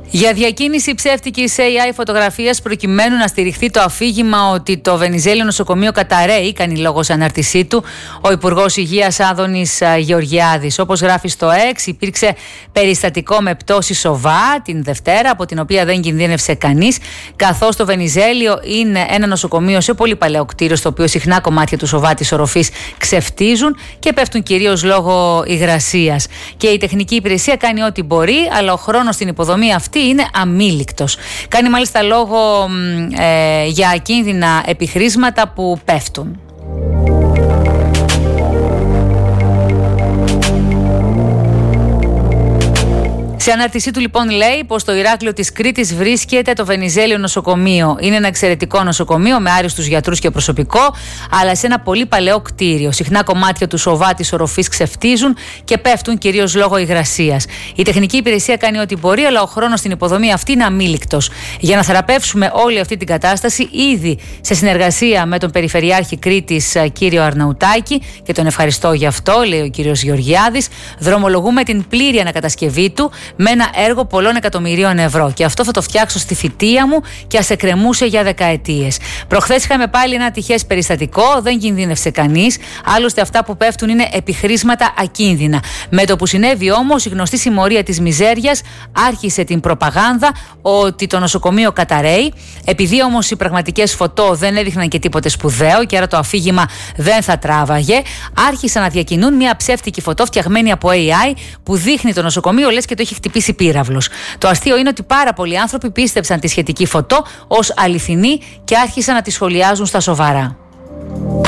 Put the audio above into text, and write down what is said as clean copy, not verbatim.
Για διακίνηση ψεύτικης AI φωτογραφίας προκειμένου να στηριχθεί το αφήγημα ότι το Βενιζέλιο νοσοκομείο καταραίει, κάνει λόγο σε ανάρτησή του ο Υπουργός Υγείας Άδωνης Γεωργιάδης. Όπως γράφει στο X, υπήρξε περιστατικό με πτώση σοβά την Δευτέρα, από την οποία δεν κινδύνευσε κανείς, καθώς το Βενιζέλιο είναι ένα νοσοκομείο σε πολύ παλαιό κτίριο, στο οποίο συχνά κομμάτια του σοβά της οροφής ξεφτίζουν και πέφτουν κυρίως λόγω υγρασίας. Και η τεχνική υπηρεσία κάνει ό,τι μπορεί, αλλά ο χρόνος στην υποδομή αυτή είναι αμήλικτος. Κάνει μάλιστα λόγο για ακίνδυνα επιχρήσματα που πέφτουν. Σε ανάρτησή του λοιπόν λέει πως στο Ηράκλειο της Κρήτης βρίσκεται το Βενιζέλιο νοσοκομείο. Είναι ένα εξαιρετικό νοσοκομείο με άριστους γιατρούς και προσωπικό, αλλά σε ένα πολύ παλαιό κτίριο. Συχνά κομμάτια του σοβά της οροφής ξεφτίζουν και πέφτουν κυρίως λόγω υγρασίας. Η τεχνική υπηρεσία κάνει ό,τι μπορεί, αλλά ο χρόνος στην υποδομή αυτή είναι αμήλικτος. Για να θεραπεύσουμε όλη αυτή την κατάσταση, ήδη σε συνεργασία με τον Περιφερειάρχη Κρήτης κύριο Αρναουτάκη, και τον ευχαριστώ γι' αυτό, λέει ο κύριος Γεωργιάδης, δρομολογούμε την πλήρη ανακατασκευή του με ένα έργο πολλών εκατομμυρίων ευρώ. Και αυτό θα το φτιάξω στη θητεία μου και ας εκκρεμούσε για δεκαετίες. Προχθές είχαμε πάλι ένα ατυχές περιστατικό, δεν κινδύνευσε κανείς. Άλλωστε, αυτά που πέφτουν είναι επιχρήσματα ακίνδυνα. Με το που συνέβη όμως, η γνωστή συμμορία της μιζέριας άρχισε την προπαγάνδα ότι το νοσοκομείο καταραίει. Επειδή όμως οι πραγματικές φωτό δεν έδειχναν και τίποτε σπουδαίο και άρα το αφήγημα δεν θα τράβαγε, άρχισαν να διακινούν μια ψεύτικη φωτό φτιαγμένη από AI που δείχνει το νοσοκομείο λες και το έχει χτυπήσει πύραυλος. Το αστείο είναι ότι πάρα πολλοί άνθρωποι πίστεψαν τη σχετική φωτό ως αληθινή και άρχισαν να τη σχολιάζουν στα σοβαρά.